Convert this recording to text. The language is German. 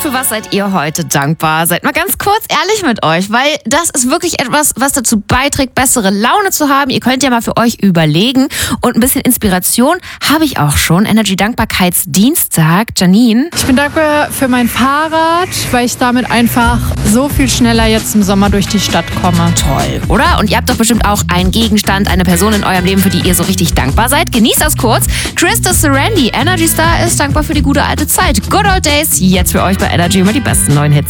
für was seid ihr heute dankbar? Seid mal ganz kurz ehrlich mit euch, weil das ist wirklich etwas, was dazu beiträgt, bessere Laune zu haben. Ihr könnt ja mal für euch überlegen und ein bisschen Inspiration habe ich auch schon. Energy Dankbarkeitsdienstag. Janine? Ich bin dankbar für mein Fahrrad, weil ich damit einfach so viel schneller jetzt im Sommer durch die Stadt komme. Toll, oder? Und ihr habt doch bestimmt auch einen Gegenstand, eine Person in eurem Leben, für die ihr so richtig dankbar seid. Genießt das kurz. Krista Serendi, Energy Star, ist dankbar für die gute alte Zeit. Good Old Days, jetzt für euch bei Energy immer die besten neuen Hits.